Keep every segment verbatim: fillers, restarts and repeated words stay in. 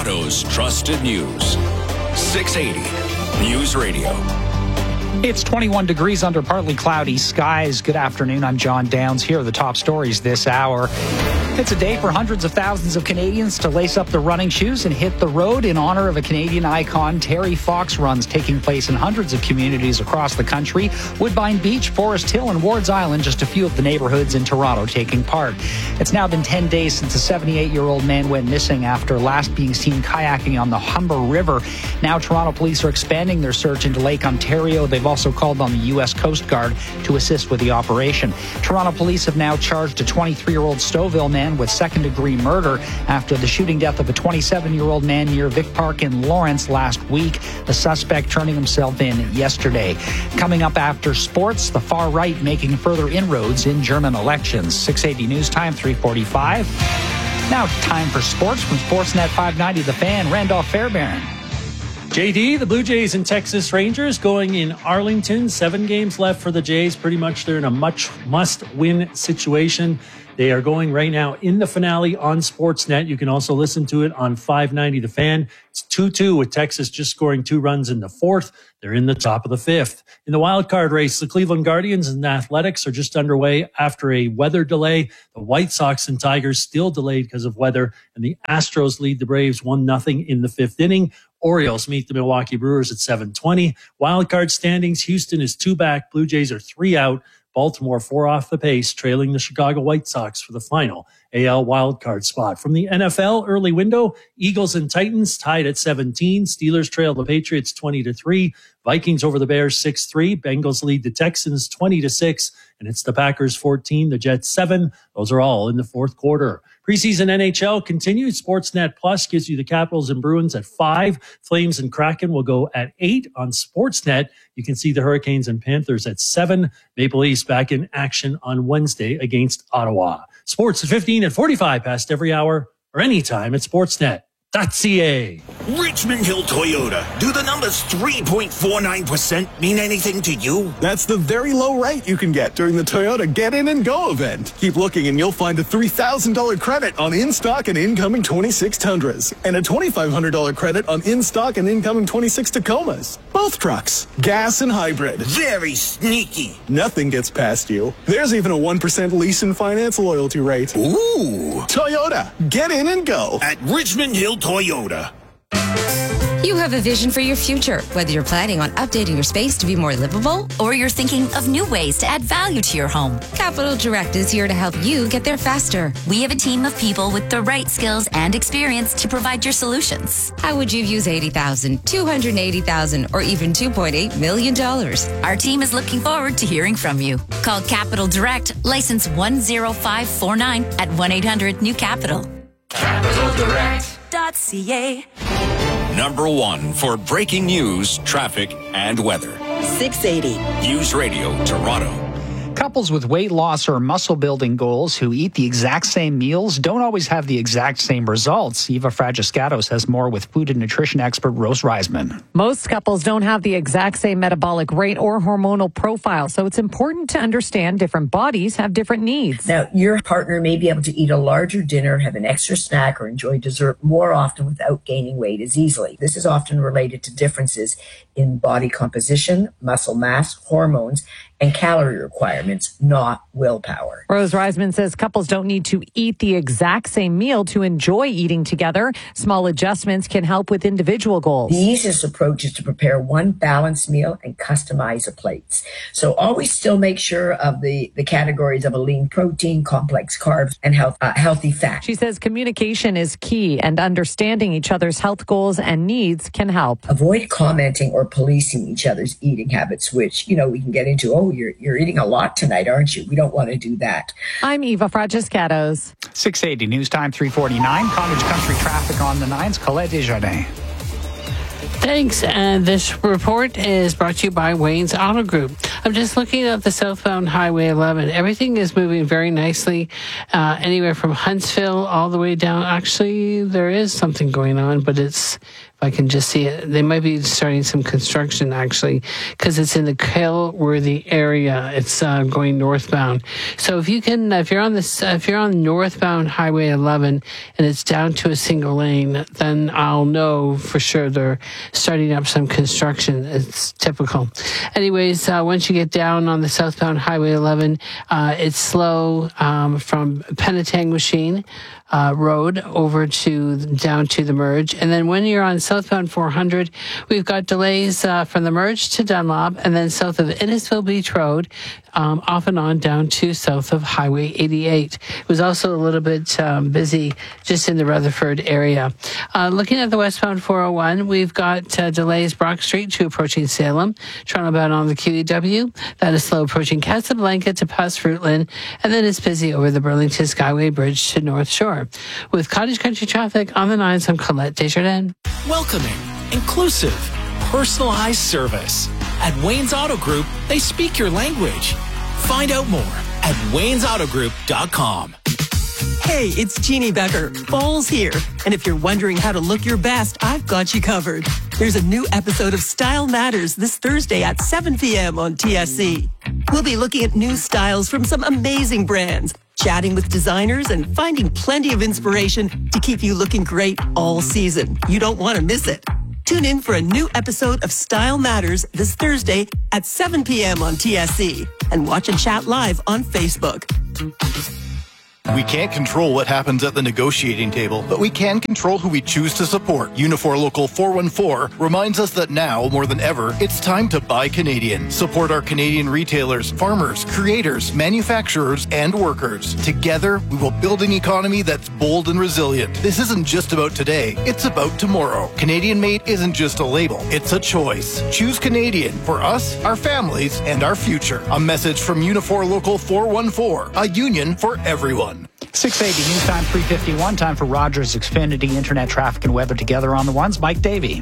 Toronto's trusted news. six eighty News Radio. It's twenty-one degrees under partly cloudy skies. Good afternoon. I'm John Downs. Here are the top stories this hour. It's a day for hundreds of thousands of Canadians to lace up their running shoes and hit the road in honor of a Canadian icon. Terry Fox runs taking place in hundreds of communities across the country. Woodbine Beach, Forest Hill, and Wards Island, just a few of the neighborhoods in Toronto taking part. It's now been ten days since a seventy-eight-year-old man went missing after last being seen kayaking on the Humber River. Now Toronto police are expanding their search into Lake Ontario. They've also called on the U S Coast Guard to assist with the operation. Toronto police have now charged a twenty-three-year-old Stouffville man with second-degree murder after the shooting death of a twenty-seven-year-old man near Vic Park in Lawrence last week. The suspect turning himself in yesterday. Coming up after sports, the far right making further inroads in German elections. six eighty News Time, three forty-five. Now time for sports from Sportsnet five ninety The Fan. Randolph Fairbairn. J D, the Blue Jays and Texas Rangers going in Arlington. Seven games left for the Jays. Pretty much they're in a much must-win situation. They are going right now in the finale on Sportsnet. You can also listen to it on five ninety The Fan. It's two two with Texas just scoring two runs in the fourth. They're in the top of the fifth. In the wild card race, the Cleveland Guardians and Athletics are just underway after a weather delay. The White Sox and Tigers still delayed because of weather, and the Astros lead the Braves one nothing in the fifth inning. Orioles meet the Milwaukee Brewers at seven twenty. Wild card standings, Houston is two back. Blue Jays are three out. Baltimore four off the pace, trailing the Chicago White Sox for the final A L wildcard spot. From the N F L early window, Eagles and Titans tied at seventeen. Steelers trail the Patriots twenty to three. Vikings over the Bears six three. Bengals lead the Texans twenty to six. And it's the Packers fourteen, the Jets seven. Those are all in the fourth quarter. Preseason N H L continues. Sportsnet Plus gives you the Capitals and Bruins at five. Flames and Kraken will go at eight on Sportsnet. You can see the Hurricanes and Panthers at seven. Maple Leafs back in action on Wednesday against Ottawa. Sports at fifteen and forty-five past every hour or anytime at sportsnet dot c a. Richmond Hill Toyota. Do the numbers three point four nine percent mean anything to you? That's the very low rate you can get during the Toyota Get In and Go event. Keep looking and you'll find a three thousand dollars credit on in-stock and incoming twenty-six Tundras and a twenty-five hundred dollars credit on in-stock and incoming twenty-six Tacomas. Both trucks, gas and hybrid. Very sneaky. Nothing gets past you. There's even a one percent lease and finance loyalty rate. Ooh. Toyota. Get in and go. At Richmond Hill Toyota. You have a vision for your future, whether you're planning on updating your space to be more livable or you're thinking of new ways to add value to your home. Capital Direct is here to help you get there faster. We have a team of people with the right skills and experience to provide your solutions. How would you use eighty thousand dollars, two hundred eighty thousand dollars, or even two point eight million dollars? Our team is looking forward to hearing from you. Call Capital Direct, license one zero five four nine at one eight hundred new capital. Capital Direct. .ca. Number one for breaking news, traffic, and weather. six eighty News Radio Toronto. Couples with weight loss or muscle building goals who eat the exact same meals don't always have the exact same results. Eva Fragiscatos has more with food and nutrition expert Rose Reisman. Most couples don't have the exact same metabolic rate or hormonal profile, so it's important to understand different bodies have different needs. Now, your partner may be able to eat a larger dinner, have an extra snack, or enjoy dessert more often without gaining weight as easily. This is often related to differences in body composition, muscle mass, hormones, and calorie requirements, not willpower. Rose Reisman says couples don't need to eat the exact same meal to enjoy eating together. Small adjustments can help with individual goals. The easiest approach is to prepare one balanced meal and customize the plates. So always still make sure of the, the categories of a lean protein, complex carbs, and health, uh, healthy fat. She says communication is key and understanding each other's health goals and needs can help. Avoid commenting or policing each other's eating habits, which, you know, we can get into, oh, you're, you're eating a lot tonight, aren't you? We don't want to do that. I'm Eva Fragiscatos. six eighty News Time, three forty-nine. Cottage Country traffic on the nines. Colette Desjardins. Thanks. And this report is brought to you by Wayne's Auto Group. I'm just looking at the southbound Highway eleven. Everything is moving very nicely, uh, anywhere from Huntsville all the way down. Actually, there is something going on, but it's If I can just see it, they might be starting some construction actually, because it's in the Kilworthy area. It's uh, going northbound. So if you can, if you're on this, if you're on northbound Highway eleven and it's down to a single lane, then I'll know for sure they're starting up some construction. It's typical. Anyways, uh, once you get down on the southbound Highway eleven, uh, it's slow um, from Penetang Uh, road over to down to the merge. And then when you're on southbound four hundred, we've got delays uh, from the merge to Dunlop and then south of Innisfil Beach Road, um, off and on down to south of Highway eighty-eight. It was also a little bit um, busy just in the Rutherford area. Uh, looking at the westbound four oh one, we've got uh, delays Brock Street to approaching Salem, Toronto bound on the Q E W. That is slow approaching Casablanca to past Fruitland, and then it's busy over the Burlington Skyway Bridge to North Shore. With Cottage Country traffic on the nines, I'm Colette Desjardins. Welcoming, inclusive, personalized service. At Wayne's Auto Group, they speak your language. Find out more at waynes auto group dot com. Hey, it's Jeannie Becker. Fall's here. And if you're wondering how to look your best, I've got you covered. There's a new episode of Style Matters this Thursday at seven p.m. on T S C. We'll be looking at new styles from some amazing brands, chatting with designers, and finding plenty of inspiration to keep you looking great all season. You don't want to miss it. Tune in for a new episode of Style Matters this Thursday at seven p.m. on T S C and watch and chat live on Facebook. We can't control what happens at the negotiating table, but we can control who we choose to support. Unifor Local four one four reminds us that now, more than ever, it's time to buy Canadian. Support our Canadian retailers, farmers, creators, manufacturers, and workers. Together, we will build an economy that's bold and resilient. This isn't just about today, it's about tomorrow. Canadian made isn't just a label, it's a choice. Choose Canadian for us, our families, and our future. A message from Unifor Local four one four, a union for everyone. six eighty, news time three fifty-one. Time for Rogers Xfinity Internet traffic and weather together on the ones. Mike Davey.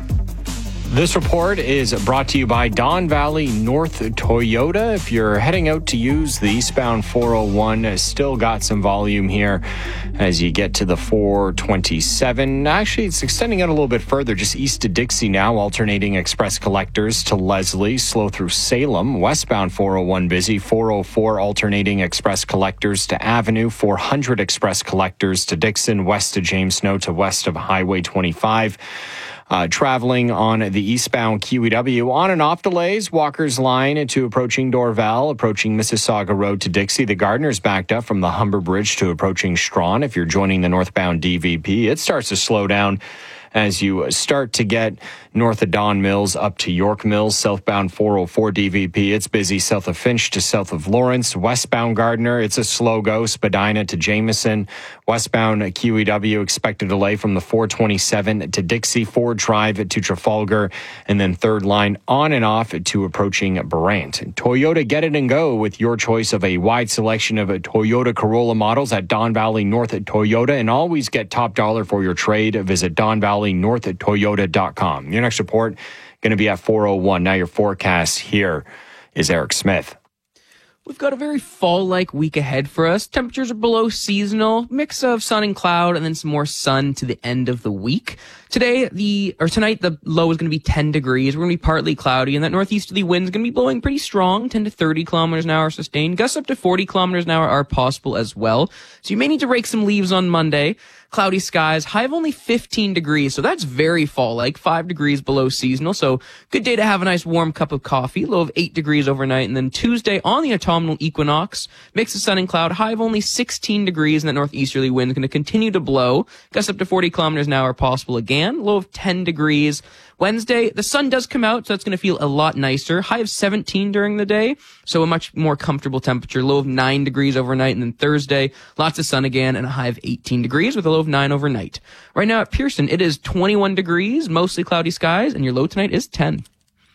This report is brought to you by Don Valley North Toyota. If you're heading out to use the eastbound four oh one, still got some volume here as you get to the four twenty-seven. Actually, it's extending out a little bit further, just east to Dixie now, alternating express collectors to Leslie, slow through Salem. Westbound four oh one busy, four oh four alternating express collectors to Avenue, four hundred express collectors to Dixon, west to James Snow to west of Highway twenty-five. Uh, traveling on the eastbound Q E W, on and off delays, Walker's Line to approaching Dorval, approaching Mississauga Road to Dixie. The Gardner's backed up from the Humber Bridge to approaching Strawn. If you're joining the northbound D V P, it starts to slow down as you start to get north of Don Mills up to York Mills. Southbound four oh four D V P, it's busy south of Finch to south of Lawrence. Westbound Gardner, it's a slow go, Spadina to Jameson. Westbound Q E W, expected delay from the four twenty-seven to Dixie, Ford Drive to Trafalgar, and then third line on and off to approaching Brant. Toyota, get it and go with your choice of a wide selection of Toyota Corolla models at Don Valley North Toyota, and always get top dollar for your trade. Visit Don Valley North Toyota dot com. Your next report going to be at four oh one. Now your forecast here is Eric Smith. We've got a very fall-like week ahead for us. Temperatures are below seasonal, mix of sun and cloud, and then some more sun to the end of the week. Today, the, or tonight, the low is going to be ten degrees. We're going to be partly cloudy, and that northeasterly wind is going to be blowing pretty strong, ten to thirty kilometers an hour sustained. Gusts up to forty kilometers an hour are possible as well. So you may need to rake some leaves on Monday. Cloudy skies, high of only fifteen degrees, so that's very fall-like, five degrees below seasonal, so good day to have a nice warm cup of coffee, low of eight degrees overnight, and then Tuesday on the autumnal equinox, mix of sun and cloud, high of only sixteen degrees, and that northeasterly wind is going to continue to blow, gusts up to forty kilometers an hour possible again, low of ten degrees. Wednesday, the sun does come out, so that's going to feel a lot nicer. High of seventeen during the day, so a much more comfortable temperature. Low of nine degrees overnight, and then Thursday, lots of sun again, and a high of eighteen degrees with a low of nine overnight. Right now at Pearson, it is twenty-one degrees, mostly cloudy skies, and your low tonight is ten.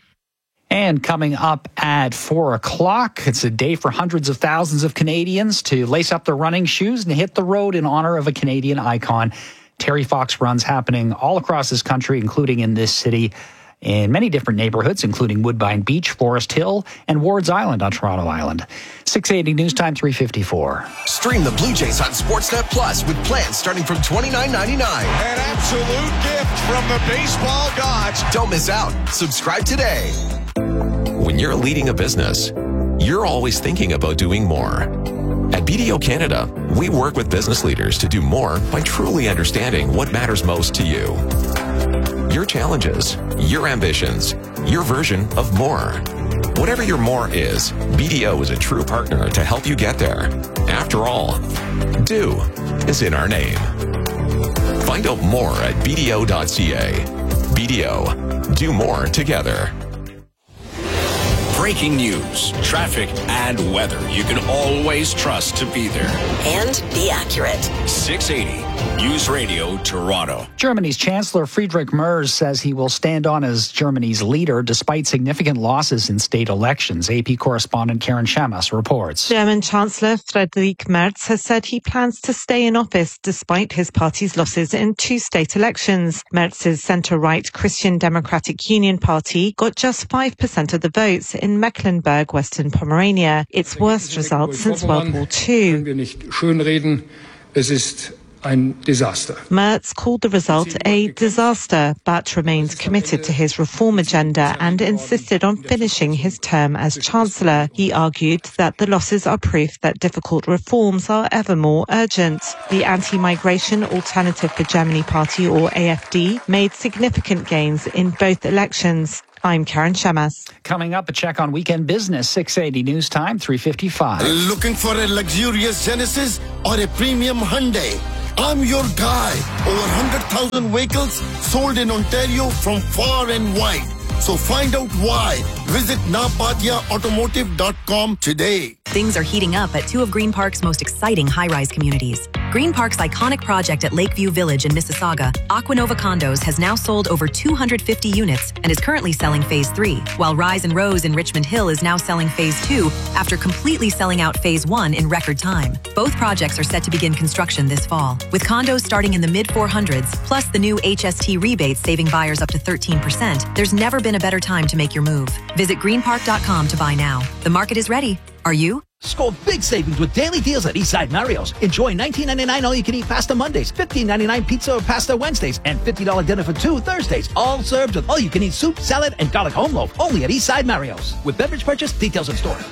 And coming up at four o'clock, it's a day for hundreds of thousands of Canadians to lace up their running shoes and hit the road in honor of a Canadian icon. Terry Fox runs happening all across this country, including in this city. in many different neighborhoods, including Woodbine Beach, Forest Hill, and Wards Island on Toronto Island. six eighty News Time, three fifty-four. Stream the Blue Jays on Sportsnet Plus with plans starting from twenty-nine ninety-nine. An absolute gift from the baseball gods. Don't miss out. Subscribe today. When you're leading a business, you're always thinking about doing more. At B D O Canada, we work with business leaders to do more by truly understanding what matters most to you. Your challenges, your ambitions, your version of more. Whatever your more is, B D O is a true partner to help you get there. After all, do is in our name. Find out more at b d o dot c a. B D O, do more together. Breaking news, traffic, and weather you can always trust to be there. And be accurate. six eighty News Radio Toronto. Germany's Chancellor Friedrich Merz says he will stand on as Germany's leader despite significant losses in state elections. A P correspondent Karen Shamas reports. German Chancellor Friedrich Merz has said he plans to stay in office despite his party's losses in two state elections. Merz's centre-right Christian Democratic Union Party got just five percent of the votes in Mecklenburg, Western Pomerania, its worst result since World War Two. Ein disaster. Merz called the result a disaster, but remains committed to his reform agenda and insisted on finishing his term as Chancellor. He argued that the losses are proof that difficult reforms are ever more urgent. The Anti-Migration Alternative for Germany Party, or A F D, made significant gains in both elections. I'm Karen Shamas. Coming up, a check on weekend business, six eighty News Time, three fifty-five. Looking for a luxurious Genesis or a premium Hyundai? I'm your guy. Over one hundred thousand vehicles sold in Ontario from far and wide. So find out why. Visit napatia automotive dot com today. Things are heating up at two of Green Park's most exciting high-rise communities. Green Park's iconic project at Lakeview Village in Mississauga, Aquanova Condos, has now sold over two hundred fifty units and is currently selling Phase three, while Rise and Rose in Richmond Hill is now selling Phase two after completely selling out Phase one in record time. Both projects are set to begin construction this fall, with condos starting in the mid four hundreds, plus the new H S T rebates saving buyers up to thirteen percent. There's never been a better time to make your move. Visit green park dot com to buy now. The market is ready. Are you? Score big savings with daily deals at Eastside Mario's. Enjoy nineteen ninety-nine all-you-can-eat pasta Mondays, fifteen ninety-nine pizza or pasta Wednesdays, and fifty dollars dinner for two Thursdays. All served with all-you-can-eat soup, salad, and garlic home loaf. Only at Eastside Mario's. With beverage purchase, details in store.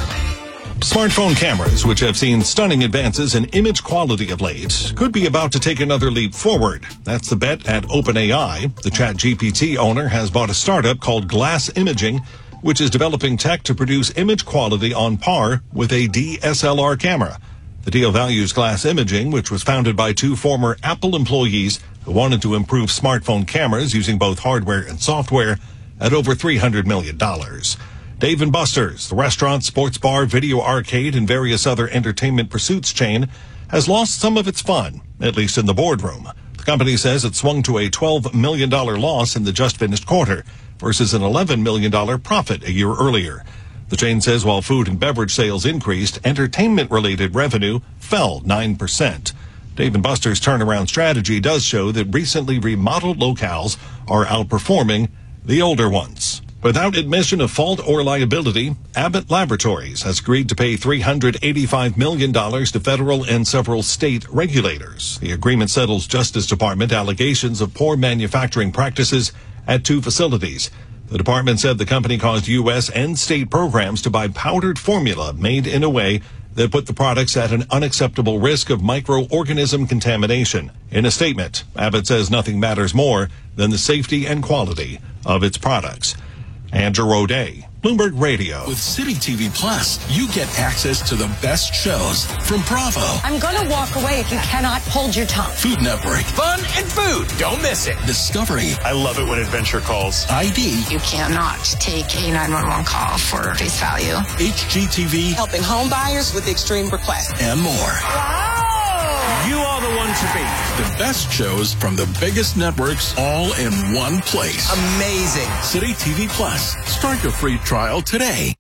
Smartphone cameras, which have seen stunning advances in image quality of late, could be about to take another leap forward. That's the bet at OpenAI. The ChatGPT owner has bought a startup called Glass Imaging, which is developing tech to produce image quality on par with a D S L R camera. The deal values Glass Imaging, which was founded by two former Apple employees who wanted to improve smartphone cameras using both hardware and software, at over three hundred million dollars. Dave and Buster's, the restaurant, sports bar, video arcade, and various other entertainment pursuits chain, has lost some of its fun, at least in the boardroom. The company says it swung to a twelve million dollars loss in the just finished quarter versus an eleven million dollars profit a year earlier. The chain says while food and beverage sales increased, entertainment-related revenue fell nine percent. Dave and Buster's turnaround strategy does show that recently remodeled locales are outperforming the older ones. Without admission of fault or liability, Abbott Laboratories has agreed to pay three hundred eighty-five million dollars to federal and several state regulators. The agreement settles Justice Department allegations of poor manufacturing practices at two facilities. The department said the company caused U S and state programs to buy powdered formula made in a way that put the products at an unacceptable risk of microorganism contamination. In a statement, Abbott says nothing matters more than the safety and quality of its products. Andrew O'Day, Bloomberg Radio. With City T V Plus, you get access to the best shows from Bravo. I'm going to walk away if you cannot hold your tongue. Food Network. Fun and food. Don't miss it. Discovery. I love it when adventure calls. I D. You cannot take a nine one one call for face value. H G T V. Helping home buyers with extreme requests. And more. Wow. You are the one to beat. The best shows from the biggest networks all in one place. Amazing. City T V Plus. Start your free trial today.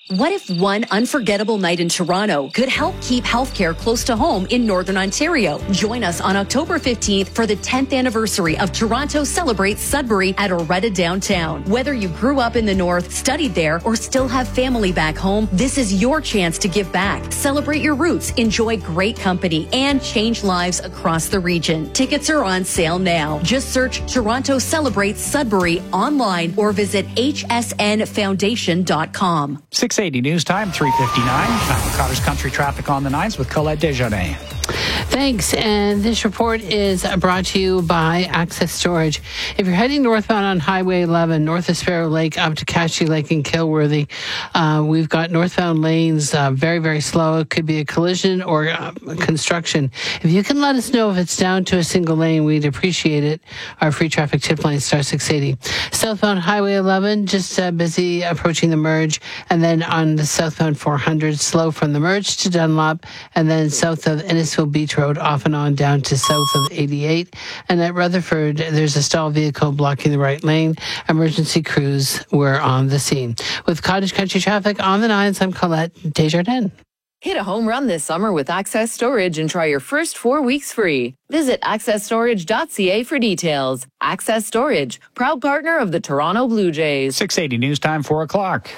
What if one unforgettable night in Toronto could help keep healthcare close to home in Northern Ontario? Join us on October fifteenth for the tenth anniversary of Toronto Celebrates Sudbury at Oretta Downtown. Whether you grew up in the North, studied there, or still have family back home, this is your chance to give back. Celebrate your roots, enjoy great company, and change lives across the region. Tickets are on sale now. Just search Toronto Celebrates Sudbury online or visit h s n foundation dot com. six eighty News Time, three fifty-nine. Now, Cottage Country traffic on the nines with Colette Desjardins. Thanks. And this report is brought to you by Access Storage. If you're heading northbound on Highway eleven, north of Sparrow Lake up to Cashy Lake and Kilworthy, uh, we've got northbound lanes uh, very, very slow. It could be a collision or uh, construction. If you can let us know if it's down to a single lane, we'd appreciate it. Our free traffic tip line, star six eighty. Southbound Highway eleven, just uh, busy approaching the merge. And then on the southbound four hundred, slow from the merge to Dunlop. And then south of Innisfil Beach Road, off and on down to south of eighty-eight. And at Rutherford, there's a stalled vehicle blocking the right lane. Emergency crews were on the scene. With Cottage Country traffic on the nines, I'm Colette Desjardins. Hit a home run this summer with Access Storage and try your first four weeks free. Visit access storage dot c a for details. Access Storage, proud partner of the Toronto Blue Jays. six eighty News Time, four o'clock.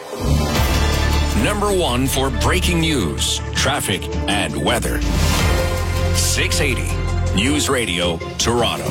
Number one for breaking news, traffic, and weather. six eighty News Radio, Toronto.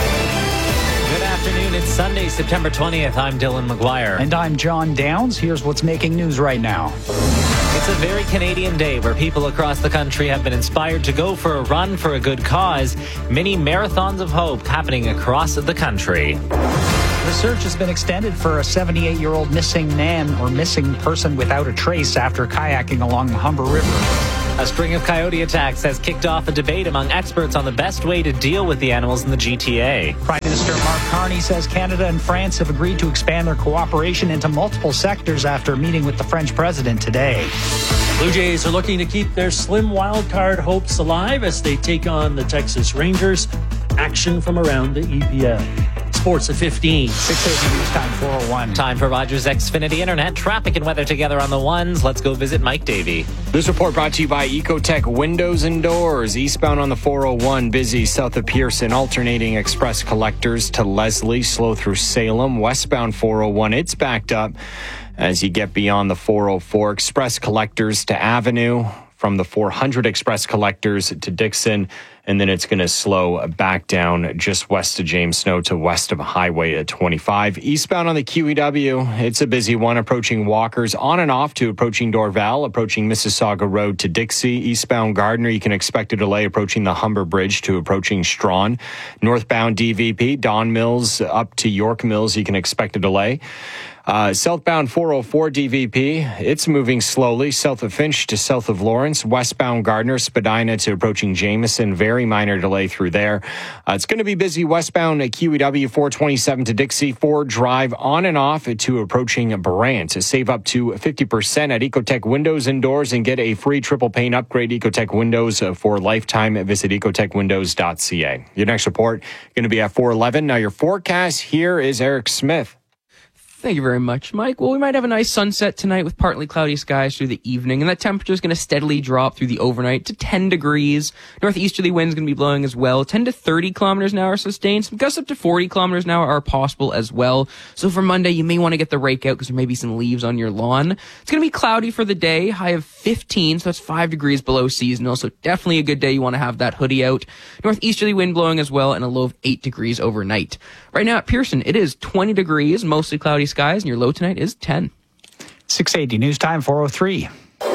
Good afternoon. It's Sunday, September twentieth. I'm Dylan McGuire. And I'm John Downs. Here's what's making news right now. It's a very Canadian day where people across the country have been inspired to go for a run for a good cause. Many marathons of hope happening across the country. The search has been extended for a seventy-eight-year-old missing man or missing person without a trace after kayaking along the Humber River. A string of coyote attacks has kicked off a debate among experts on the best way to deal with the animals in the G T A. Prime Minister Mark Carney says Canada and France have agreed to expand their cooperation into multiple sectors after meeting with the French president today. Blue Jays are looking to keep their slim wild card hopes alive as they take on the Texas Rangers. Action from around the E P L. Sports at fifteen. six eighty News Time, four oh one. Time for Rogers Xfinity Internet. Traffic and weather together on the ones. Let's go visit Mike Davey. This report brought to you by Ecotech Windows and Doors. Eastbound on the four oh one, busy south of Pearson, alternating express collectors to Leslie, slow through Salem. Westbound four oh one, it's backed up as you get beyond the four oh four. Express collectors to Avenue, from the four hundred express collectors to Dixon, and then it's going to slow back down just west of James Snow to west of Highway at twenty-five. Eastbound on the Q E W, it's a busy one approaching Walkers, on and off to approaching Dorval, approaching Mississauga Road to Dixie. Eastbound Gardner, you can expect a delay approaching the Humber Bridge to approaching Strawn. Northbound D V P, Don Mills up to York Mills, you can expect a delay. Uh, southbound four oh four D V P, it's moving slowly, south of Finch to south of Lawrence. Westbound Gardner, Spadina to approaching Jameson, very minor delay through there. Uh, it's going to be busy westbound at Q E W four twenty-seven to Dixie, Ford Drive on and off to approaching Brant. To save up to fifty percent at Ecotech Windows and Doors and get a free triple pane upgrade. Ecotech Windows for lifetime. Visit ecotech windows dot c a. Your next report going to be at four eleven. Now your forecast, here is Eric Smith. Thank you very much, Mike. Well, we might have a nice sunset tonight with partly cloudy skies through the evening, and that temperature is going to steadily drop through the overnight to ten degrees. Northeasterly winds going to be blowing as well. ten to thirty kilometers an hour sustained. Some gusts up to forty kilometers an hour are possible as well. So for Monday, you may want to get the rake out because there may be some leaves on your lawn. It's going to be cloudy for the day, high of fifteen, so that's five degrees below seasonal. So definitely a good day. You want to have that hoodie out. Northeasterly wind blowing as well, and a low of eight degrees overnight. Right now at Pearson, it is twenty degrees, mostly cloudy skies, and your low tonight is ten. six eighty News Time, four oh three.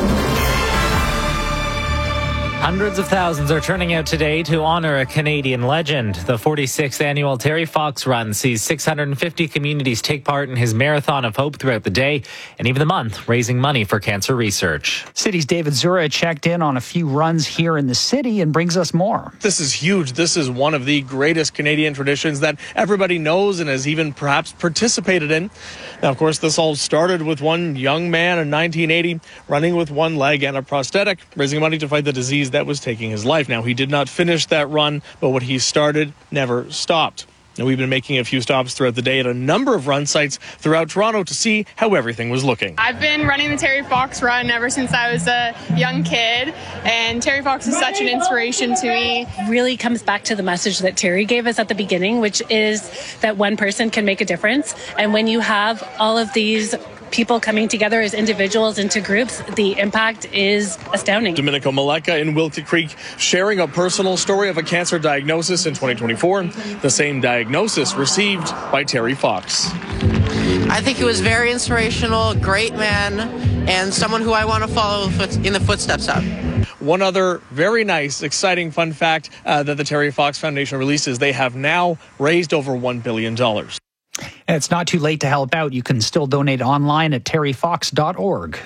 Hundreds of thousands are turning out today to honor a Canadian legend. The forty-sixth annual Terry Fox Run sees six hundred fifty communities take part in his Marathon of Hope throughout the day and even the month, raising money for cancer research. City's David Zura checked in on a few runs here in the city and brings us more. This is huge. This is one of the greatest Canadian traditions that everybody knows and has even perhaps participated in. Now, of course, this all started with one young man in nineteen eighty running with one leg and a prosthetic, raising money to fight the disease that was taking his life. Now, he did not finish that run, but what he started never stopped. And we've been making a few stops throughout the day at a number of run sites throughout Toronto to see how everything was looking. I've been running the Terry Fox run ever since I was a young kid, and Terry Fox is such an inspiration to me. Really comes back to the message that Terry gave us at the beginning, which is that one person can make a difference. And when you have all of these people coming together as individuals into groups, the impact is astounding. Domenico Maleka in Wilkett Creek sharing a personal story of a cancer diagnosis in twenty twenty-four, the same diagnosis received by Terry Fox. I think he was very inspirational, great man, and someone who I want to follow in the footsteps of. One other very nice, exciting fun fact uh, that the Terry Fox Foundation releases, they have now raised over one billion dollars. And it's not too late to help out. You can still donate online at terry fox dot org.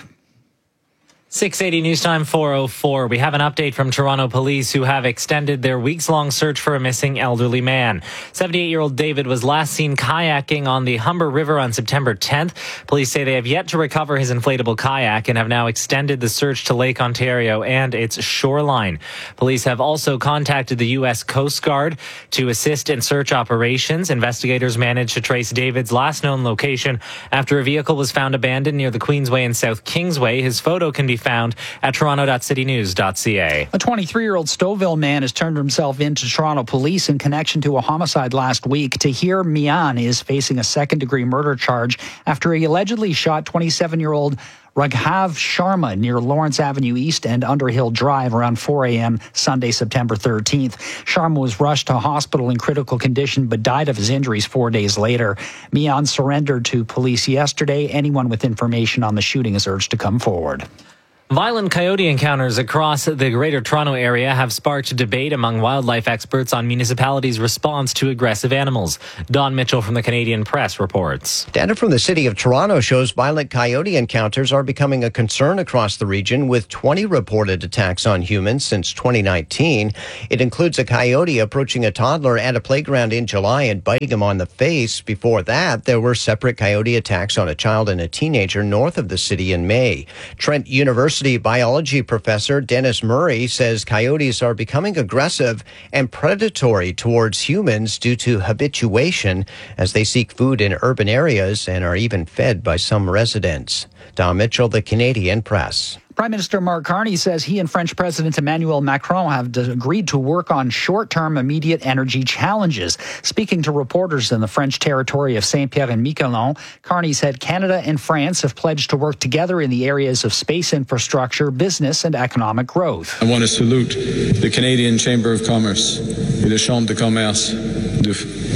six eighty News Time four oh four. We have an update from Toronto police who have extended their weeks-long search for a missing elderly man. seventy-eight-year-old David was last seen kayaking on the Humber River on September tenth. Police say they have yet to recover his inflatable kayak and have now extended the search to Lake Ontario and its shoreline. Police have also contacted the U S Coast Guard to assist in search operations. Investigators managed to trace David's last known location after a vehicle was found abandoned near the Queensway and South Kingsway. His photo can be found at toronto dot city news dot c a. A twenty-three-year-old Stouffville man has turned himself in to Toronto police in connection to a homicide last week. Tahir Mian is facing a second-degree murder charge after he allegedly shot twenty-seven-year-old Raghav Sharma near Lawrence Avenue East and Underhill Drive around four a.m. Sunday, September thirteenth. Sharma was rushed to hospital in critical condition but died of his injuries four days later. Mian surrendered to police yesterday. Anyone with information on the shooting is urged to come forward. Violent coyote encounters across the Greater Toronto Area have sparked debate among wildlife experts on municipalities' response to aggressive animals. Don Mitchell from the Canadian Press reports. Data from the City of Toronto shows violent coyote encounters are becoming a concern across the region, with twenty reported attacks on humans since twenty nineteen. It includes a coyote approaching a toddler at a playground in July and biting him on the face. Before that, there were separate coyote attacks on a child and a teenager north of the city in May. Trent University biology professor Dennis Murray says coyotes are becoming aggressive and predatory towards humans due to habituation as they seek food in urban areas and are even fed by some residents. Don Mitchell, the Canadian Press. Prime Minister Mark Carney says he and French President Emmanuel Macron have agreed to work on short-term immediate energy challenges. Speaking to reporters in the French territory of Saint-Pierre and Miquelon, Carney said Canada and France have pledged to work together in the areas of space infrastructure, business and economic growth. I want to salute the Canadian Chamber of Commerce et la Chambre de Commerce de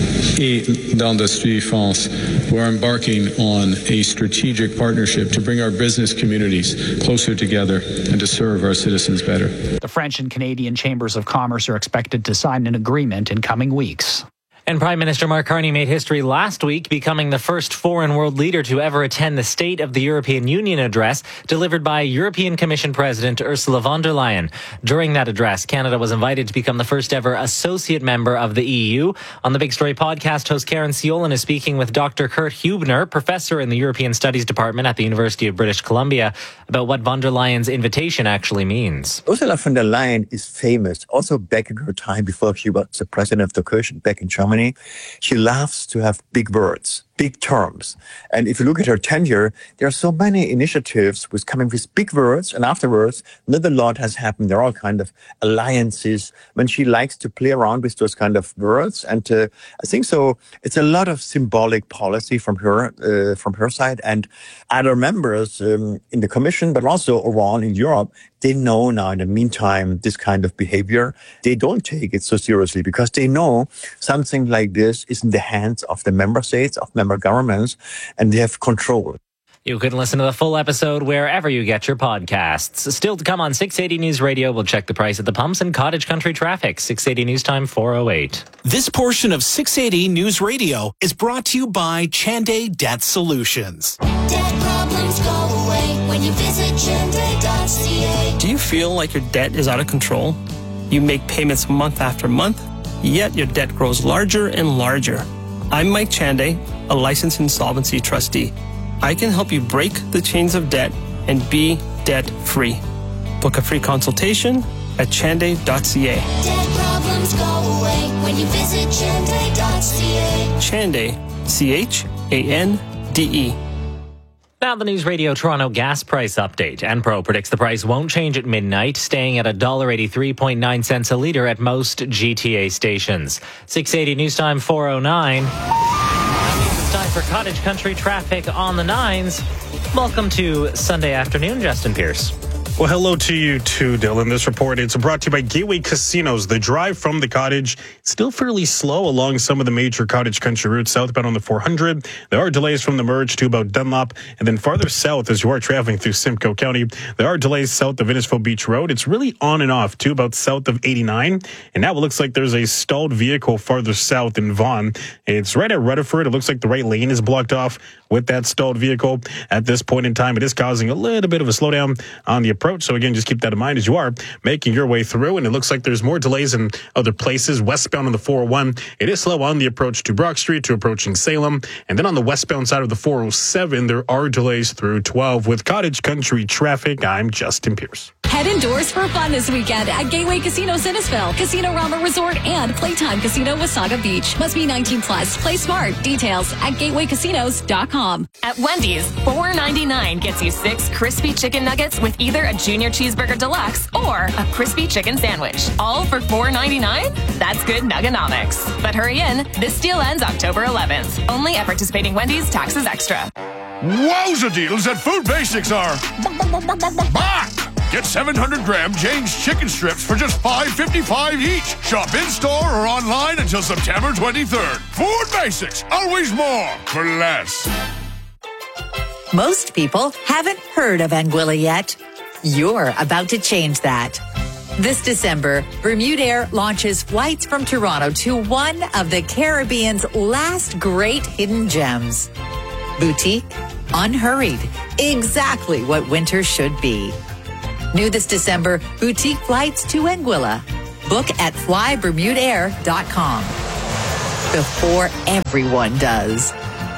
et d'Industrie France, who are embarking on a strategic partnership to bring our business communities closer together and to serve our citizens better. The French and Canadian Chambers of Commerce are expected to sign an agreement in coming weeks. And Prime Minister Mark Carney made history last week, becoming the first foreign world leader to ever attend the State of the European Union address delivered by European Commission President Ursula von der Leyen. During that address, Canada was invited to become the first ever associate member of the E U. On the Big Story podcast, host Karen Siolan is speaking with Doctor Kurt Hubner, professor in the European Studies Department at the University of British Columbia, about what von der Leyen's invitation actually means. Ursula von der Leyen is famous, also back in her time before she was the president of the Kirchen back in Germany. She loves to have big words, big terms. And if you look at her tenure, there are so many initiatives with coming with big words, and afterwards, not a lot has happened. There are all kind of alliances when she likes to play around with those kind of words. And uh, I think so. It's a lot of symbolic policy from her, uh, from her side, and other members um, in the Commission, but also around in Europe. They know now in the meantime this kind of behavior. They don't take it so seriously because they know something like this is in the hands of the member states, of member governments, and they have control. You can listen to the full episode wherever you get your podcasts. Still to come on six eighty News Radio, we'll check the price at the pumps and cottage country traffic. six eighty News Time four oh eight. This portion of six eighty News Radio is brought to you by Chanday Debt Solutions. Debt problems go away when you visit chanday dot c a. Do you feel like your debt is out of control? You make payments month after month, yet your debt grows larger and larger. I'm Mike Chanday, a licensed insolvency trustee. I can help you break the chains of debt and be debt-free. Book a free consultation at chanday dot c a. Debt problems go away when you visit chanday dot c a. dot c a. Chande, C H A N D E. Now the News Radio Toronto gas price update. Enpro predicts the price won't change at midnight, staying at one dollar eighty-three point nine cents a litre at most G T A stations. six eighty News Time four oh nine. It's time for Cottage Country traffic on the nines. Welcome to Sunday afternoon, Justin Pierce. Well, hello to you too, Dylan. This report is brought to you by Gateway Casinos. The drive from the cottage still fairly slow along some of the major Cottage Country routes southbound on the four hundred. There are delays from the merge to about Dunlop, and then farther south as you are traveling through Simcoe County. There are delays south of Innisfil Beach Road. It's really on and off to about south of eighty-nine, and now it looks like there's a stalled vehicle farther south in Vaughan. It's right at Rutherford. It looks like the right lane is blocked off with that stalled vehicle. At this point in time, it is causing a little bit of a slowdown on the approach. So again, just keep that in mind as you are making your way through. And it looks like there's more delays in other places. Westbound on the four oh one, it is slow on the approach to Brock Street to approaching Salem. And then on the westbound side of the four oh seven, there are delays through twelve. With Cottage Country traffic, I'm Justin Pierce. Head indoors for fun this weekend at Gateway Casino Innisfil, Casino Rama Resort, and Playtime Casino Wasaga Beach. Must be nineteen plus. Play smart. Details at gateway casinos dot com. At Wendy's, four ninety-nine gets you six crispy chicken nuggets with either a junior cheeseburger deluxe or a crispy chicken sandwich. All for four ninety-nine? That's good nuggenomics. But hurry in. This deal ends October eleventh. Only at participating Wendy's, taxes extra. Wowza deals at Food Basics are back! Get seven hundred gram Jane's chicken strips for just five fifty-five each. Shop in-store or online until September twenty-third. Food Basics, always more for less. Most people haven't heard of Anguilla yet. You're about to change that. This December, Bermudair launches flights from Toronto to one of the Caribbean's last great hidden gems. Boutique, unhurried, exactly what winter should be. New this December, boutique flights to Anguilla. Book at fly bermudair dot com. Before everyone does.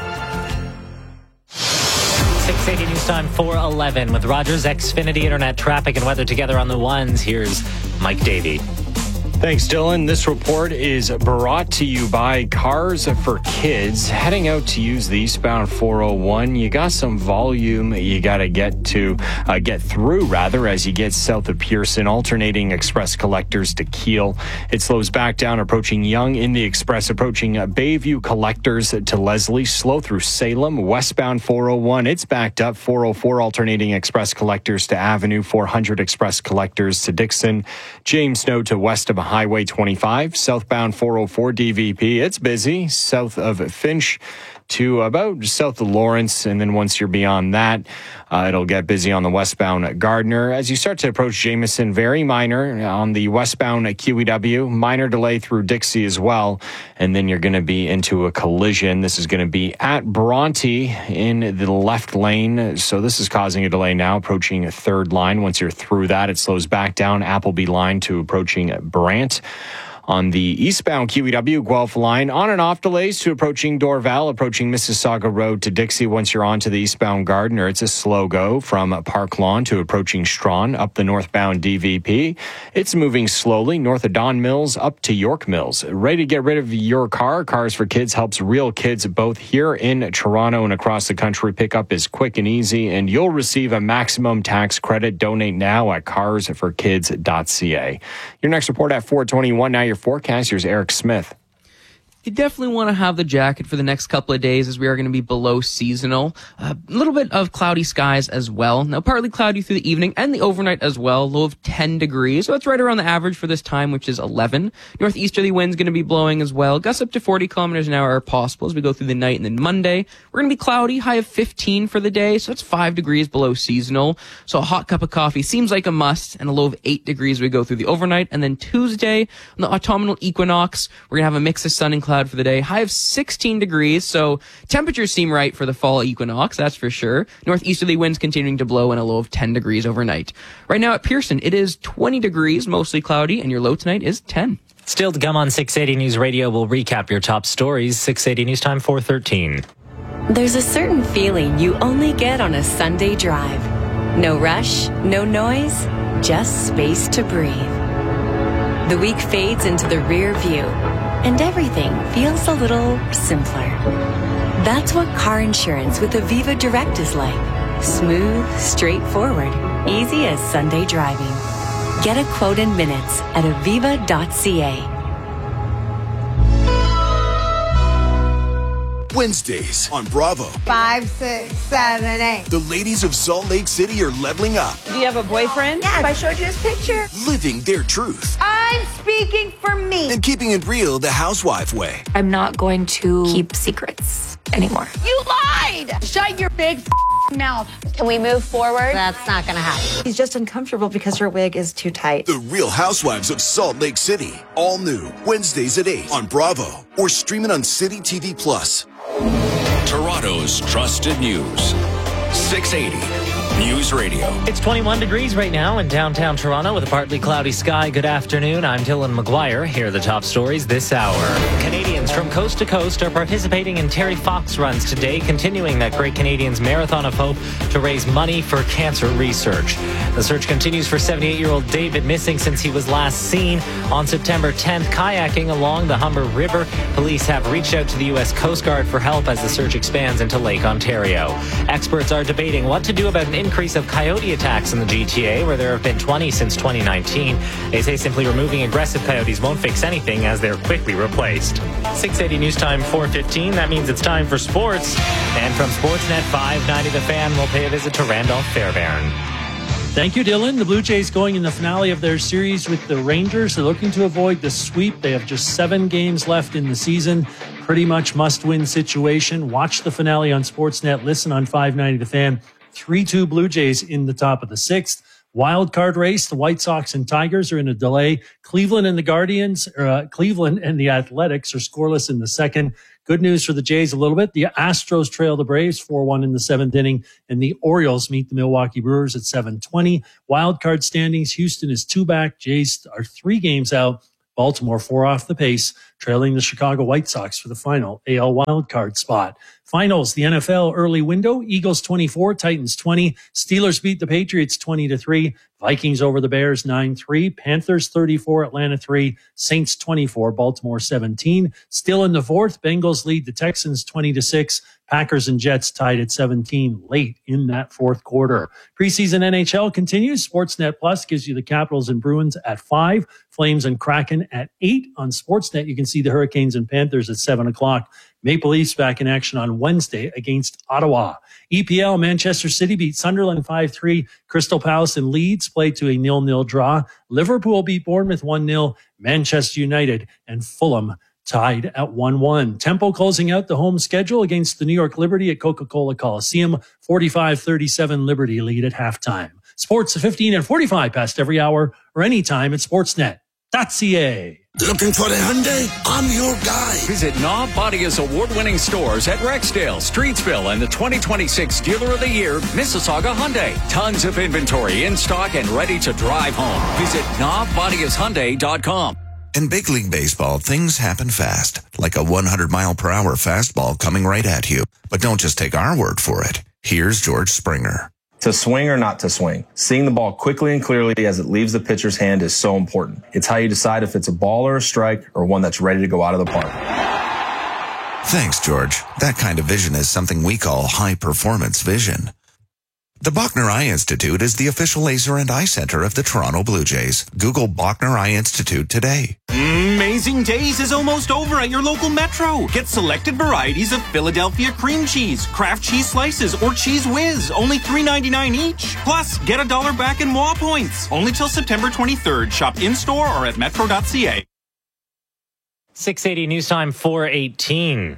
six eighty News Time four eleven with Rogers Xfinity Internet traffic and weather together on the ones. Here's Mike Davey. Thanks, Dylan. This report is brought to you by Cars for Kids. Heading out to use the eastbound four oh one, you got some volume you got to get to uh, get through, rather, as you get south of Pearson, alternating express collectors to Kiel. It slows back down, approaching Young in the express, approaching uh, Bayview collectors to Leslie, slow through Salem. Westbound four oh one, it's backed up. four oh four, alternating express collectors to Avenue, four hundred express collectors to Dixon. James Snow to west of Highway twenty-five, southbound four oh four D V P. It's busy south of Finch to about south of Lawrence, and then once you're beyond that, uh, it'll get busy on the westbound Gardner. As you start to approach Jameson, very minor on the westbound Q E W, minor delay through Dixie as well, and then you're going to be into a collision. This is going to be at Bronte in the left lane, so this is causing a delay now, approaching a third line. Once you're through that, it slows back down Appleby line to approaching Brant. On the eastbound Q E W Guelph line, on and off delays to approaching Dorval, approaching Mississauga Road to Dixie. Once you're on to the eastbound Gardner, it's a slow go from Park Lawn to approaching Strawn. Up the northbound D V P, it's moving slowly north of Don Mills up to York Mills. Ready to get rid of your car? Cars for Kids helps real kids both here in Toronto and across the country. Pickup is quick and easy, and you'll receive a maximum tax credit. Donate now at cars for kids dot c a. Your next report at four twenty-one. Now your forecast, here's Eric Smith. You definitely want to have the jacket for the next couple of days, as we are going to be below seasonal. A little bit of cloudy skies as well. Now, partly cloudy through the evening and the overnight as well. Low of ten degrees. So that's right around the average for this time, which is eleven. Northeasterly winds going to be blowing as well. Gusts up to forty kilometers an hour are possible as we go through the night. And then Monday, we're going to be cloudy, high of fifteen for the day. So that's five degrees below seasonal. So a hot cup of coffee seems like a must, and a low of eight degrees we go through the overnight. And then Tuesday, on the autumnal equinox, we're going to have a mix of sun and cloud for the day. High of sixteen degrees, so temperatures seem right for the fall equinox, that's for sure. Northeasterly winds continuing to blow, and a low of ten degrees overnight. Right now at Pearson, it is twenty degrees, mostly cloudy, and your low tonight is ten. Still to come on six eighty News Radio, we'll recap your top stories. six eighty News Time four thirteen. There's a certain feeling you only get on a Sunday drive. No rush, no noise, just space to breathe. The week fades into the rear view, and everything feels a a little simpler. That's what car insurance with Aviva Direct is like. Smooth, straightforward, easy as Sunday driving. Get a quote in minutes at aviva dot c a. Wednesdays on Bravo. Five, six, seven, eight. The ladies of Salt Lake City are leveling up. Do you have a boyfriend? Yes, I showed you his picture. Living their truth. I'm speaking for me. And keeping it real the housewife way. I'm not going to keep secrets anymore. You lied! Shut your big f- mouth. Can we move forward? That's not gonna happen. He's just uncomfortable because her wig is too tight. The Real Housewives of Salt Lake City. All new. Wednesdays at eight on Bravo. Or stream it on City T V Plus. Toronto's trusted news. six eighty News Radio. It's twenty-one degrees right now in downtown Toronto with a partly cloudy sky. Good afternoon. I'm Dylan McGuire. Here are the top stories this hour. Canadians from coast to coast are participating in Terry Fox runs today, continuing that Great Canadians Marathon of Hope to raise money for cancer research. The search continues for seventy-eight-year-old David, missing since he was last seen on September tenth, kayaking along the Humber River. Police have reached out to the U S Coast Guard for help as the search expands into Lake Ontario. Experts are debating what to do about an increase of coyote attacks in the G T A, where there have been twenty since twenty nineteen. They say simply removing aggressive coyotes won't fix anything, as they're quickly replaced. six eighty News Time four fifteen. That means it's time for sports. And from Sportsnet five ninety, The Fan will pay a visit to Randolph Fairbairn. Thank you, Dylan. The Blue Jays going in the finale of their series with the Rangers. They're looking to avoid the sweep. They have just seven games left in the season. Pretty much must-win situation. Watch the finale on Sportsnet. Listen on five ninety The Fan. three two Blue Jays in the top of the sixth. Wild card race, the White Sox and Tigers are in a delay. Cleveland and the Guardians, uh, Cleveland and the Athletics are scoreless in the second. Good news for the Jays a little bit. The Astros trail the Braves four one in the seventh inning, and the Orioles meet the Milwaukee Brewers at seven twenty. Wild card standings, Houston is two back. Jays are three games out. Baltimore four off the pace, trailing the Chicago White Sox for the final A L wildcard spot. Finals, the N F L early window, Eagles twenty-four, Titans twenty. Steelers beat the Patriots twenty to three. Vikings over the Bears nine three. Panthers thirty-four, Atlanta three. Saints twenty-four, Baltimore seventeen. Still in the fourth, Bengals lead the Texans twenty to six. Packers and Jets tied at seventeen late in that fourth quarter. Preseason N H L continues. Sportsnet Plus gives you the Capitals and Bruins at five. Flames and Kraken at eight. On Sportsnet, you can see the Hurricanes and Panthers at seven o'clock. Maple Leafs back in action on Wednesday against Ottawa. E P L, Manchester City beat Sunderland five three. Crystal Palace and Leeds played to a nil nil draw. Liverpool beat Bournemouth one nil. Manchester United and Fulham tied at one one. Tempo closing out the home schedule against the New York Liberty at Coca-Cola Coliseum. forty-five thirty-seven Liberty lead at halftime. Sports at fifteen and forty-five past every hour or anytime at sportsnet dot c a. Looking for the Hyundai? I'm your guy. Visit Knob Bodia's award-winning stores at Rexdale, Streetsville, and the twenty twenty-six Dealer of the Year, Mississauga Hyundai. Tons of inventory in stock and ready to drive home. Visit knob bodias hyundai dot com. In big league baseball, things happen fast, like a one hundred mile per hour fastball coming right at you. But don't just take our word for it. Here's George Springer. To swing or not to swing, seeing the ball quickly and clearly as it leaves the pitcher's hand is so important. It's how you decide if it's a ball or a strike or one that's ready to go out of the park. Thanks, George. That kind of vision is something we call high-performance vision. The Bachner Eye Institute is the official laser and eye center of the Toronto Blue Jays. Google Bachner Eye Institute today. Amazing Days is almost over at your local Metro. Get selected varieties of Philadelphia cream cheese, Kraft cheese slices, or Cheese Whiz, only three ninety-nine each. Plus, get a dollar back in M O A points. Only till September twenty-third. Shop in-store or at metro dot c a. six eighty News Time four eighteen.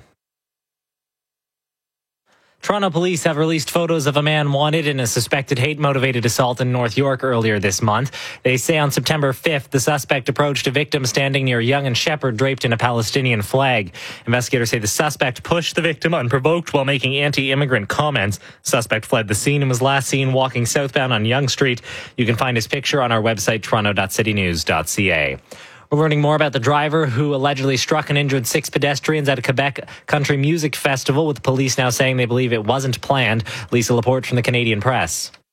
Toronto police have released photos of a man wanted in a suspected hate-motivated assault in North York earlier this month. They say on September fifth, the suspect approached a victim standing near Young and Shepherd draped in a Palestinian flag. Investigators say the suspect pushed the victim unprovoked while making anti-immigrant comments. Suspect fled the scene and was last seen walking southbound on Yonge Street. You can find his picture on our website, toronto dot city news dot c a. We're learning more about the driver who allegedly struck and injured six pedestrians at a Quebec country music festival, with police now saying they believe it wasn't planned. Lisa Laporte from the Canadian Press.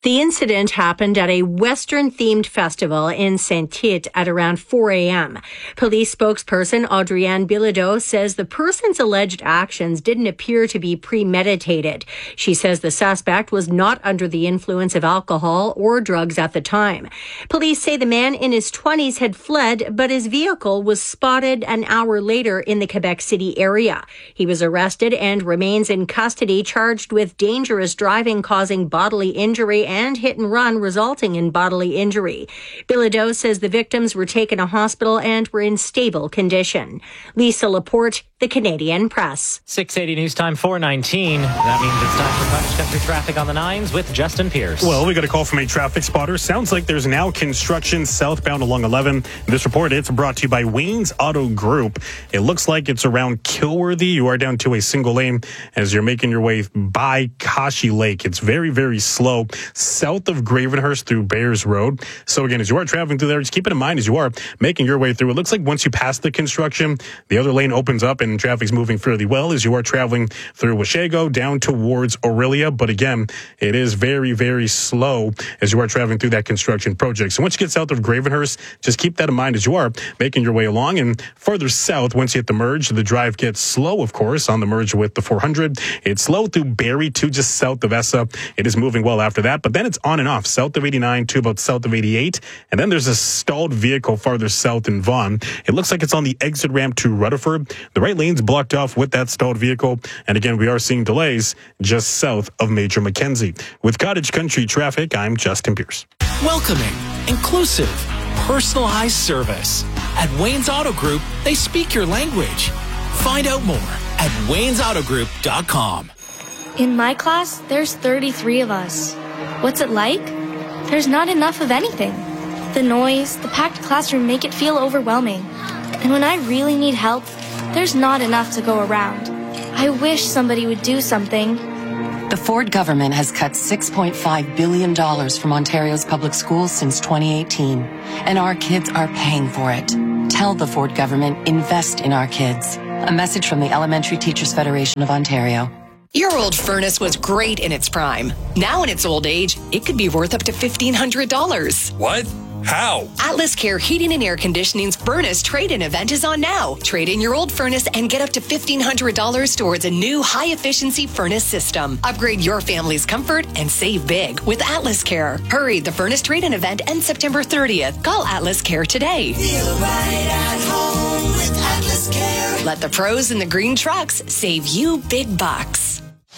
The incident happened at a Western-themed festival in Saint-Tite at around four a.m. Police spokesperson Audrienne Bilodeau says the person's alleged actions didn't appear to be premeditated. She says the suspect was not under the influence of alcohol or drugs at the time. Police say the man in his twenties had fled, but his vehicle was spotted an hour later in the Quebec City area. He was arrested and remains in custody, charged with dangerous driving causing bodily injury and hit and run resulting in bodily injury. Bilodeau says the victims were taken to hospital and were in stable condition. Lisa Laporte, The Canadian Press. six eighty News Time, four nineteen. That means it's time for Cottage Country Traffic on the nines with Justin Pierce. Well, we got a call from a traffic spotter. Sounds like there's now construction southbound along eleven. This report, it's brought to you by Wayne's Auto Group. It looks like it's around Kilworthy. You are down to a single lane as you're making your way by Kashi Lake. It's very, very slow south of Gravenhurst through Bears Road. So again, as you are traveling through there, just keep it in mind as you are making your way through. It looks like once you pass the construction, the other lane opens up and traffic's moving fairly well as you are traveling through Washago down towards Aurelia. But again, it is very, very slow as you are traveling through that construction project. So once you get south of Gravenhurst, just keep that in mind as you are making your way along. And further south, once you hit the merge, the drive gets slow, of course, on the merge with the four hundred. It's slow through Barrie to just south of Essa. It is moving well after that, but then it's on and off south of eighty-nine to about south of eighty-eight. And then there's a stalled vehicle farther south in Vaughan. It looks like it's on the exit ramp to Rutherford. The right lane's blocked off with that stalled vehicle. And again, we are seeing delays just south of Major Mackenzie. With Cottage Country Traffic, I'm Justin Pierce. Welcoming, inclusive, personalized service. At Wayne's Auto Group, they speak your language. Find out more at waynes auto group dot com. In my class, there's thirty-three of us. What's it like? There's not enough of anything. The noise, the packed classroom make it feel overwhelming. And when I really need help, there's not enough to go around. I wish somebody would do something. The Ford government has cut six point five billion dollars from Ontario's public schools since twenty eighteen, and our kids are paying for it. Tell the Ford government, invest in our kids. A message from the Elementary Teachers Federation of Ontario. Your old furnace was great in its prime. Now in its old age, it could be worth up to fifteen hundred dollars. What? How? Atlas Care Heating and Air Conditioning's furnace trade-in event is on now. Trade in your old furnace and get up to fifteen hundred dollars towards a new high-efficiency furnace system. Upgrade your family's comfort and save big with Atlas Care. Hurry, the furnace trade-in event ends September thirtieth. Call Atlas Care today. Feel right at home with Atlas Care. Let the pros in the green trucks save you big bucks.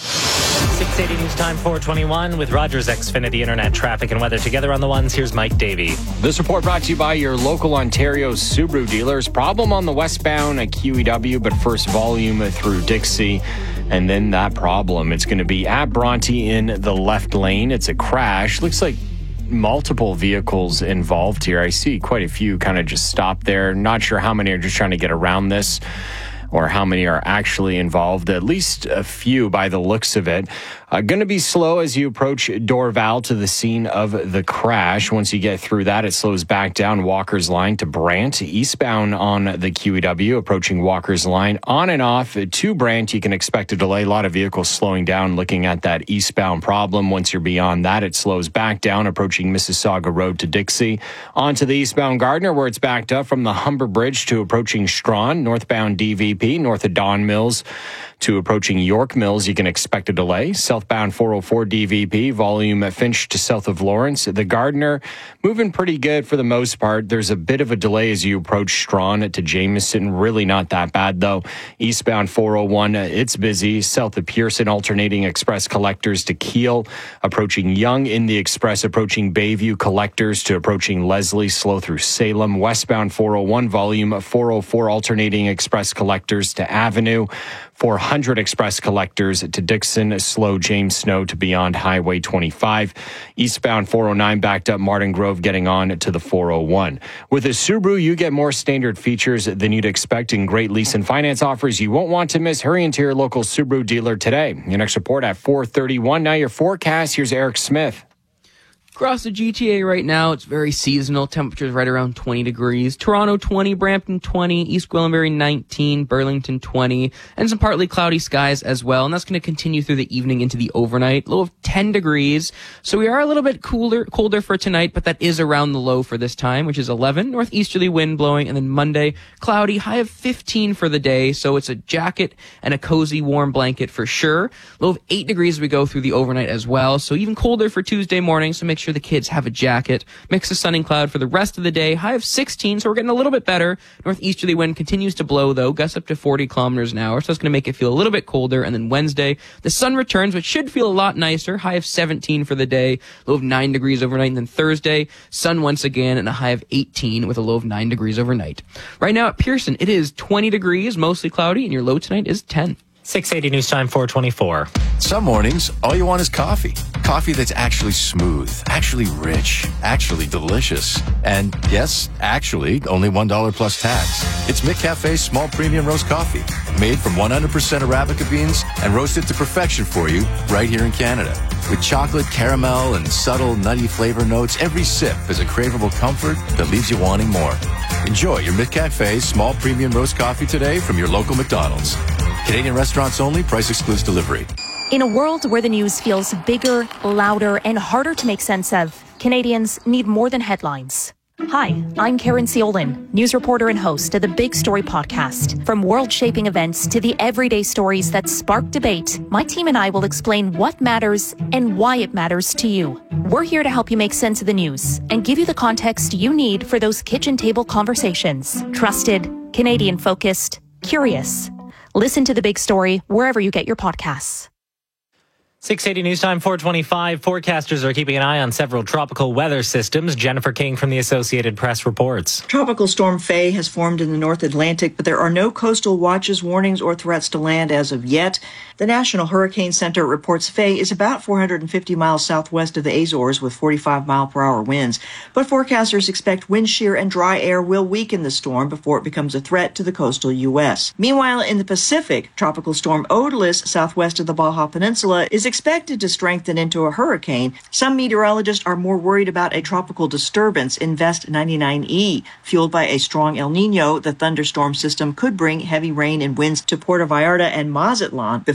six eighty News Time, four twenty-one with Rogers Xfinity Internet Traffic and Weather together on the ones. Here's Mike Davey. This report brought to you by your local Ontario Subaru dealers. Problem on the westbound at Q E W, but first volume through Dixie. And then that problem, it's going to be at Bronte in the left lane. It's a crash. Looks like multiple vehicles involved here. I see quite a few kind of just stopped there. Not sure how many are just trying to get around this, or how many are actually involved. At least a few by the looks of it. Uh, going to be slow as you approach Dorval to the scene of the crash. Once you get through that, it slows back down Walker's Line to Brant. Eastbound on the Q E W, approaching Walker's Line. On and off to Brant, you can expect a delay. A lot of vehicles slowing down looking at that eastbound problem. Once you're beyond that, it slows back down, approaching Mississauga Road to Dixie. On to the eastbound Gardner, where it's backed up from the Humber Bridge to approaching Strawn. Northbound D V P, north of Don Mills to approaching York Mills, you can expect a delay. Southbound four oh four D V P, volume at Finch to south of Lawrence. The Gardner, moving pretty good for the most part. There's a bit of a delay as you approach Strawn to Jameson. Really not that bad, though. Eastbound four oh one, it's busy. South of Pearson, alternating express collectors to Keele. Approaching Young in the express, approaching Bayview collectors to approaching Leslie. Slow through Salem. Westbound four oh one, volume four oh four, alternating express collectors to Avenue. four hundred express collectors to Dixon. Slow James Snow to beyond Highway twenty-five. Eastbound four oh nine backed up Martin Grove getting on to the four oh one. With a Subaru, you get more standard features than you'd expect in great lease and finance offers you won't want to miss. Hurry into your local Subaru dealer today. Your next report at four thirty-one. Now your forecast. Here's Eric Smith. Across the G T A right now, it's very seasonal. Temperatures right around twenty degrees. Toronto twenty, Brampton twenty, East Gwillimbury nineteen, Burlington twenty, and some partly cloudy skies as well. And that's going to continue through the evening into the overnight. Low of ten degrees. So we are a little bit cooler, colder for tonight, but that is around the low for this time, which is eleven. Northeasterly wind blowing, and then Monday, cloudy, high of fifteen for the day. So it's a jacket and a cozy warm blanket for sure. Low of eight degrees as we go through the overnight as well. So even colder for Tuesday morning. So make sure the kids have a jacket. Mix of sun and cloud for the rest of the day. High of sixteen, so we're getting a little bit better. Northeasterly wind continues to blow, though. Gusts up to forty kilometers an hour, so it's going to make it feel a little bit colder. And then Wednesday, the sun returns, which should feel a lot nicer. High of seventeen for the day. Low of nine degrees overnight. And then Thursday, sun once again, and a high of eighteen with a low of nine degrees overnight. Right now at Pearson, it is twenty degrees, mostly cloudy, and your low tonight is ten. six eighty News Time, four twenty-four. Some mornings, all you want is coffee. Coffee that's actually smooth, actually rich, actually delicious. And yes, actually, only one dollar plus tax. It's McCafe's small premium roast coffee, made from one hundred percent Arabica beans and roasted to perfection for you right here in Canada. With chocolate, caramel, and subtle nutty flavor notes, every sip is a craveable comfort that leaves you wanting more. Enjoy your McCafe's small premium roast coffee today from your local McDonald's. Canadian restaurants only, price excludes delivery. In a world where the news feels bigger, louder, and harder to make sense of, Canadians need more than headlines. Hi, I'm Karen Ciolin, news reporter and host of the Big Story podcast. From world-shaping events to the everyday stories that spark debate, my team and I will explain what matters and why it matters to you. We're here to help you make sense of the news and give you the context you need for those kitchen table conversations. Trusted, Canadian-focused, curious. Listen to The Big Story wherever you get your podcasts. six eighty News Time, four twenty-five. Forecasters are keeping an eye on several tropical weather systems. Jennifer King from the Associated Press reports. Tropical Storm Faye has formed in the North Atlantic, but there are no coastal watches, warnings, or threats to land as of yet. The National Hurricane Center reports Faye is about four hundred fifty miles southwest of the Azores with forty-five mile per hour winds. But forecasters expect wind shear and dry air will weaken the storm before it becomes a threat to the coastal U S. Meanwhile, in the Pacific, Tropical Storm Odalys, southwest of the Baja Peninsula, is expected to strengthen into a hurricane. Some meteorologists are more worried about a tropical disturbance in Vest ninety-nine E. Fueled by a strong El Nino, the thunderstorm system could bring heavy rain and winds to Puerto Vallarta and Mazatlan